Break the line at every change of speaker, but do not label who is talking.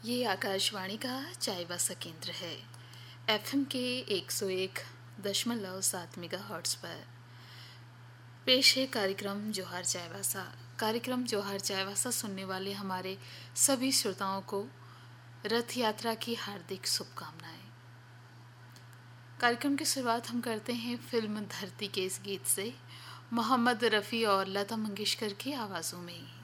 ये आकाशवाणी का चाईबासा केंद्र है। एफएम के 101.7 मेगाहर्ट्ज़ पर पेश है कार्यक्रम जोहार चाईबासा। कार्यक्रम जोहार चाईबासा सुनने वाले हमारे सभी श्रोताओं को रथ यात्रा की हार्दिक शुभकामनाएं। कार्यक्रम की शुरुआत हम करते हैं फिल्म धरती के इस गीत से, मोहम्मद रफ़ी और लता मंगेशकर की आवाज़ों में।